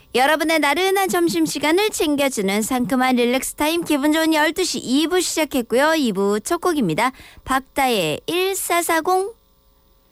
여러분의 나른한 점심시간을 챙겨주는 상큼한 릴렉스 타임 기분 좋은 12시 2부 시작했고요. 2부 첫 곡입니다. 박다의 1440.